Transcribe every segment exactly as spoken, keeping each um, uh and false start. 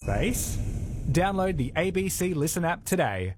space. Download the A B C Listen app today.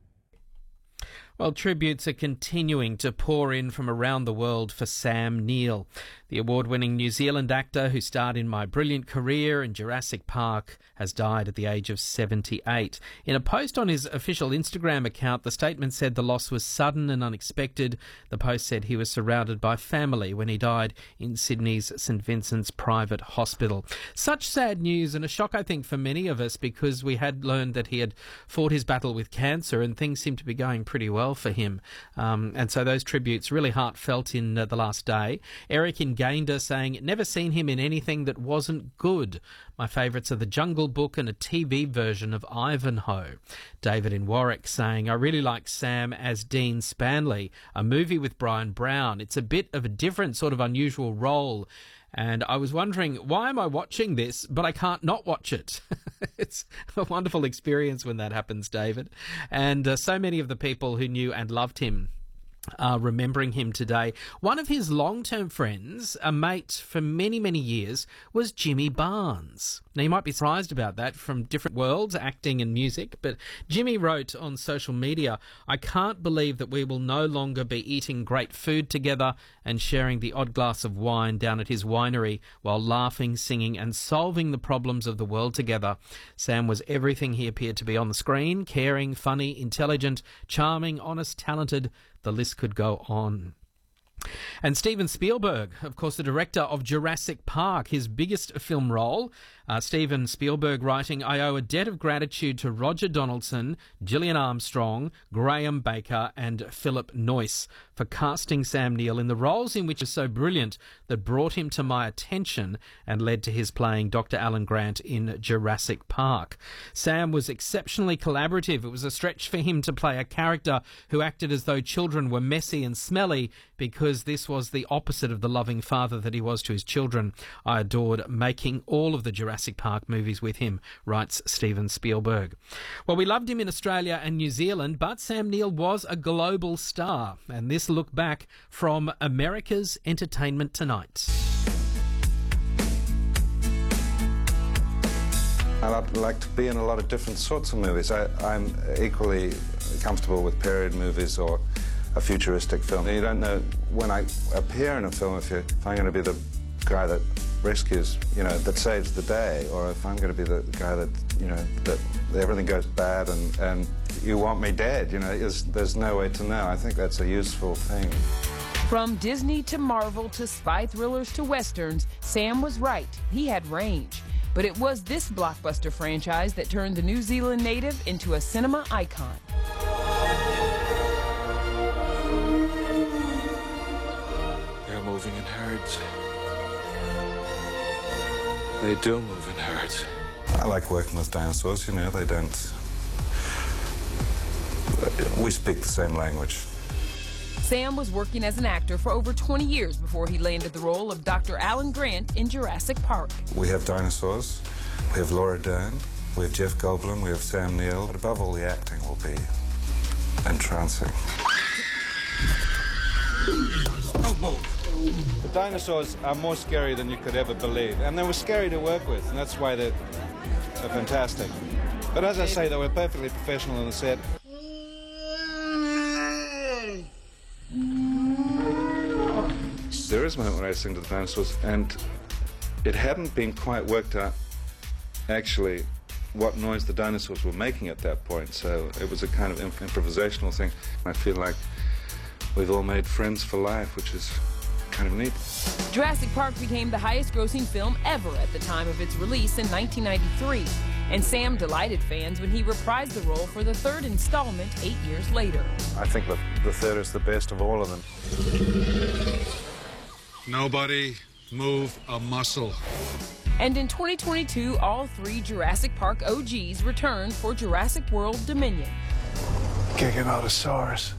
Well, tributes are continuing to pour in from around the world for Sam Neill. The award-winning New Zealand actor who starred in My Brilliant Career and Jurassic Park has died at the age of seventy-eight. In a post on his official Instagram account, the statement said the loss was sudden and unexpected. The post said he was surrounded by family when he died in Sydney's St Vincent's Private Hospital. Such sad news and a shock, I think, for many of us, because we had learned that he had fought his battle with cancer and things seemed to be going pretty well for him. Um, and so those tributes really heartfelt in uh, the last day. Eric in Gayndah saying, never seen him in anything that wasn't good. My favourites are The Jungle Book and a T V version of Ivanhoe. David in Warwick saying, I really like Sam as Dean Spanley, a movie with Brian Brown. It's a bit of a different sort of unusual role. And I was wondering, why am I watching this, but I can't not watch it? It's a wonderful experience when that happens, David. And uh, so many of the people who knew and loved him Uh, remembering him today. One of his long-term friends, a mate for many, many years, was Jimmy Barnes. Now, you might be surprised about that, from different worlds, acting and music, but Jimmy wrote on social media, I can't believe that we will no longer be eating great food together and sharing the odd glass of wine down at his winery while laughing, singing and solving the problems of the world together. Sam was everything he appeared to be on the screen: caring, funny, intelligent, charming, honest, talented. The list could go on. And Steven Spielberg, of course, the director of Jurassic Park, his biggest film role. Uh, Steven Spielberg writing, I owe a debt of gratitude to Roger Donaldson, Gillian Armstrong, Graham Baker and Philip Noyce for casting Sam Neill in the roles in which are so brilliant that brought him to my attention and led to his playing Doctor Alan Grant in Jurassic Park. Sam was exceptionally collaborative. It was a stretch for him to play a character who acted as though children were messy and smelly, because this was the opposite of the loving father that he was to his children. I adored making all of the Jurassic Park movies with him, writes Steven Spielberg. Well, we loved him in Australia and New Zealand, but Sam Neill was a global star. And this look back from America's Entertainment Tonight. I like to be in a lot of different sorts of movies. I, I'm equally comfortable with period movies or a futuristic film. You don't know when I appear in a film if, you, if I'm going to be the guy that rescues, you know, that saves the day, or if I'm going to be the guy that, you know, that everything goes bad and, and you want me dead, you know. There's, there's no way to know. I think that's a useful thing. From Disney to Marvel to spy thrillers to westerns, Sam was right. He had range. But it was this blockbuster franchise that turned the New Zealand native into a cinema icon. They're moving in herds. They do move in herds. I like working with dinosaurs, you know, they don't... We speak the same language. Sam was working as an actor for over twenty years before he landed the role of Doctor Alan Grant in Jurassic Park. We have dinosaurs, we have Laura Dern, we have Jeff Goldblum, we have Sam Neill, but above all, the acting will be entrancing. The dinosaurs are more scary than you could ever believe, and they were scary to work with, and that's why they're, they're fantastic. But as I say, they were perfectly professional on the set. There is a moment when I sing to the dinosaurs, and it hadn't been quite worked out, actually, what noise the dinosaurs were making at that point, so it was a kind of imp improvisational thing. I feel like we've all made friends for life, which is kind of neat. Jurassic Park became the highest-grossing film ever at the time of its release in nineteen ninety-three, and Sam delighted fans when he reprised the role for the third installment eight years later. I think the, the third is the best of all of them. Nobody move a muscle. And in twenty twenty-two, all three Jurassic Park O Gs returned for Jurassic World Dominion. Giganotosaurus.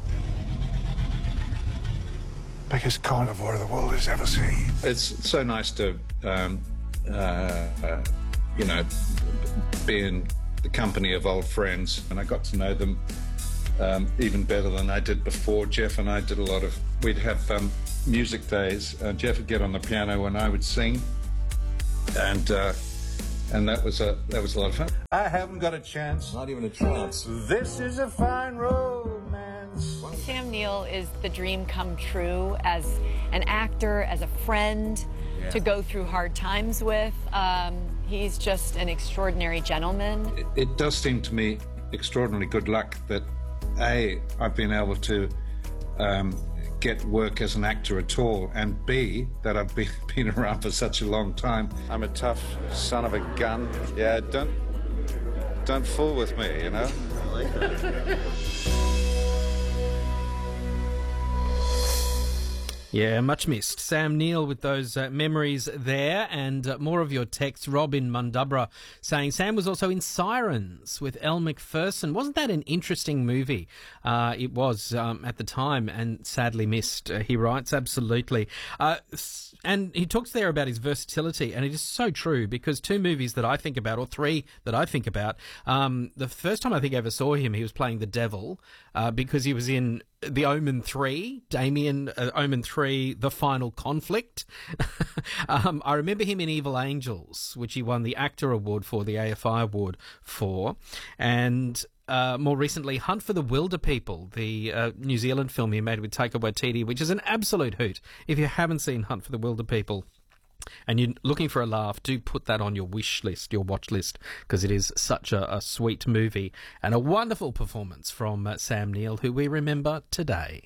Biggest carnivore the world has ever seen. It's so nice to, um, uh, uh, you know, be in the company of old friends, and I got to know them um, even better than I did before. Jeff and I did a lot of, we'd have um, music days. Uh, Jeff would get on the piano and I would sing, and uh, and that was a that was a lot of fun. I haven't got a chance. Not even a chance. This is a fine romance. Sam Neill is the dream come true as an actor, as a friend, yeah. to go through hard times with. Um, he's just an extraordinary gentleman. It, it does seem to me extraordinarily good luck that, A, I've been able to um, get work as an actor at all, and B, that I've been, been around for such a long time. I'm a tough son of a gun. Yeah, don't, don't fool with me, you know? I like that. Yeah, much missed. Sam Neill with those uh, memories there, and uh, more of your texts. Robin Mundubra saying Sam was also in Sirens with Elle Macpherson. Wasn't that an interesting movie? Uh, it was um, at the time, and sadly missed, uh, he writes. Absolutely. Uh, and he talks there about his versatility, and it is so true, because two movies that I think about, or three that I think about, um, the first time I think I ever saw him, he was playing the devil, uh, because he was in The Omen three, Damien, uh, Omen three, The Final Conflict. um, I remember him in Evil Angels, which he won the Actor Award for, the A F I Award for. And uh, more recently, Hunt for the Wilder People, the uh, New Zealand film he made with Taika Waititi, which is an absolute hoot. If you haven't seen Hunt for the Wilder People, and you're looking for a laugh, do put that on your wish list, your watch list, because it is such a, a sweet movie and a wonderful performance from uh, Sam Neill, who we remember today.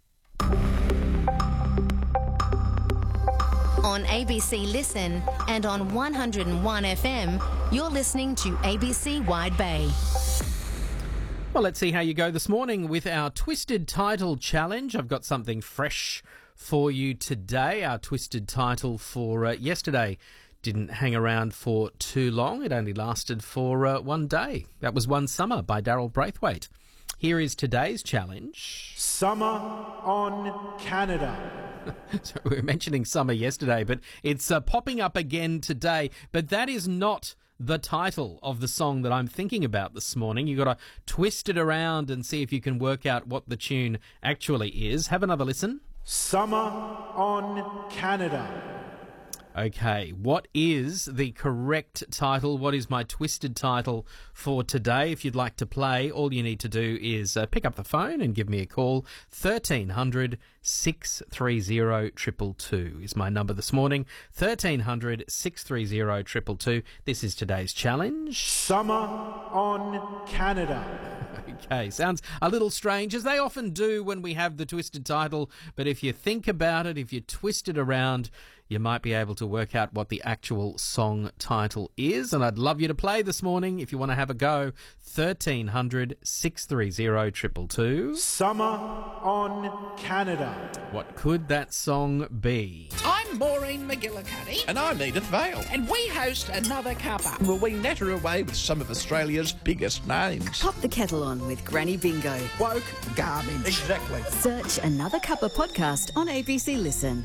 On A B C Listen and on one oh one F M, you're listening to A B C Wide Bay. Well, let's see how you go this morning with our Twisted Title Challenge. I've got something fresh for you today. Our twisted title for uh, yesterday didn't hang around for too long. It only lasted for uh, one day. That was One Summer by Daryl Braithwaite. Here is today's challenge. Summer on Canada. So we were mentioning summer yesterday, but it's uh, popping up again today. But that is not the title of the song that I'm thinking about this morning. You've got to twist it around and see if you can work out what the tune actually is. Have another listen. Summer on Canada. Okay, what is the correct title? What is my twisted title for today? If you'd like to play, all you need to do is uh, pick up the phone and give me a call. thirteen hundred, six three zero, two two two is my number this morning. thirteen hundred, six three zero, two two two. This is today's challenge. Summer on Canada. Okay, sounds a little strange, as they often do when we have the twisted title, but if you think about it, if you twist it around, you might be able to work out what the actual song title is. And I'd love you to play this morning if you want to have a go. thirteen hundred, six three zero, two two two. Summer on Canada. What could that song be? I'm Maureen McGillicuddy. And I'm Edith Vale. And we host Another Cuppa, where we natter away with some of Australia's biggest names. Pop the kettle on with Granny Bingo. Woke garbage. Exactly. Search Another Cuppa podcast on A B C Listen.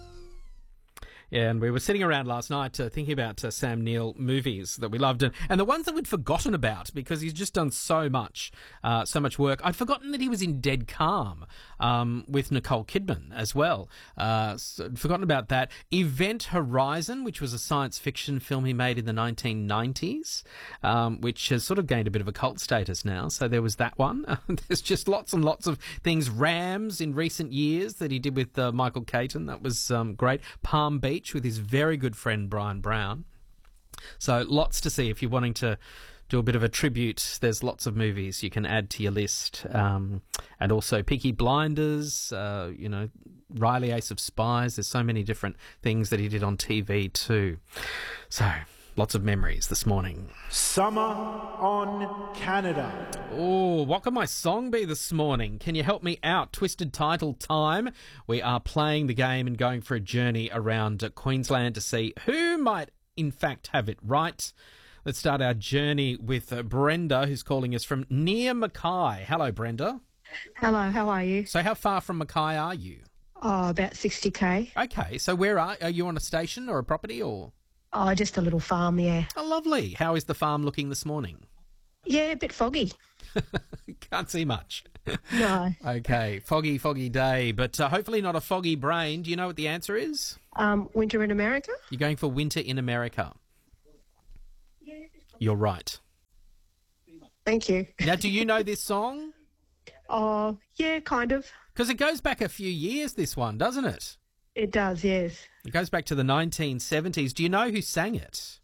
Yeah, and we were sitting around last night uh, thinking about uh, Sam Neill movies that we loved, and, and the ones that we'd forgotten about because he's just done so much, uh, so much work. I'd forgotten that he was in Dead Calm um, with Nicole Kidman as well. Uh, so I'd forgotten about that. Event Horizon, which was a science fiction film he made in the nineteen nineties, um, which has sort of gained a bit of a cult status now. So there was that one. There's just lots and lots of things. Rams in recent years that he did with uh, Michael Caton. That was um, great. Palm Beach with his very good friend Brian Brown. So lots to see if you're wanting to do a bit of a tribute. There's lots of movies you can add to your list. Um, and also Peaky Blinders, uh, you know, Riley Ace of Spies. There's so many different things that he did on T V too. So lots of memories this morning. Summer on Canada. Oh, what can my song be this morning? Can you help me out? Twisted title time. We are playing the game and going for a journey around uh, Queensland to see who might in fact have it right. Let's start our journey with uh, Brenda, who's calling us from near Mackay. Hello, Brenda. Hello, how are you? So how far from Mackay are you? Oh, about sixty k. Okay, so where are, are you on a station or a property or...? Oh, just a little farm, yeah. Oh, lovely. How is the farm looking this morning? Yeah, a bit foggy. Can't see much. No. Okay, foggy, foggy day, but uh, hopefully not a foggy brain. Do you know what the answer is? Um, winter in America? You're going for winter in America. You're right. Thank you. Now, do you know this song? Oh, yeah, kind of. Because it goes back a few years, this one, doesn't it? It does, yes. It goes back to the nineteen seventies. Do you know who sang it?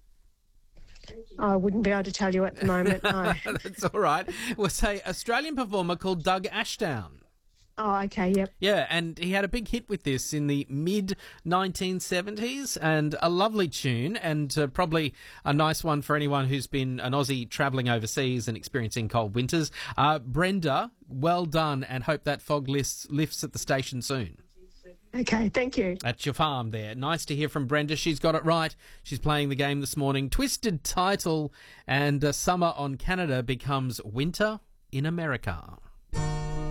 I wouldn't be able to tell you at the moment, no. That's all right. We'll say Australian performer called Doug Ashdown. Oh, okay, yep. Yeah, and he had a big hit with this in the mid nineteen seventies, and a lovely tune, and uh, probably a nice one for anyone who's been an Aussie travelling overseas and experiencing cold winters. Uh, Brenda, well done, and hope that fog lifts, lifts at the station soon. Okay, thank you. At your farm there. Nice to hear from Brenda. She's got it right. She's playing the game this morning. Twisted title, and uh, summer on Canada becomes winter in America.